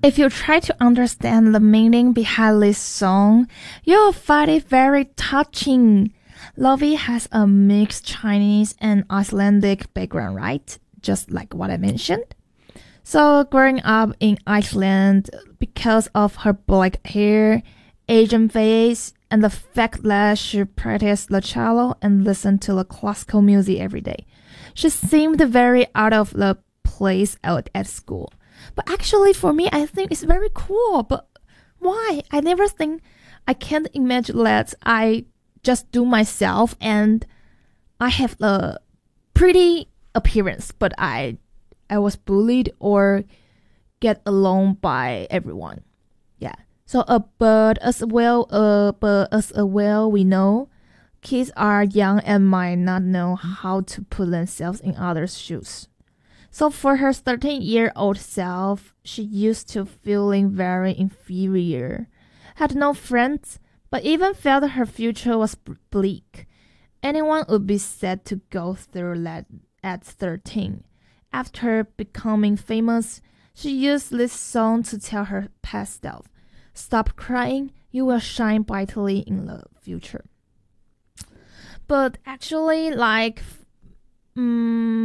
If you try to understand the meaning behind this song, you'll find it very touching. Lovey has a mixed Chinese and Icelandic background, right? Just like what I mentioned. So growing up in Iceland, because of her black hair, Asian face, and the fact that she practiced the cello and listened to the classical music every day, she seemed very out of the place out at school. But actually, for me, I think it's very cool. But why? I can't imagine that I just do myself and I have a pretty appearance, but I was bullied or get along by everyone. Yeah. So, but as well, we know kids are young and might not know how to put themselves in others' shoes. So for her 13-year-old self, she used to feeling very inferior, had no friends, but even felt her future was bleak. Anyone would be sad to go through that at 13. After becoming famous, she used this song to tell her past self, "Stop crying, you will shine brightly in the future." But actually,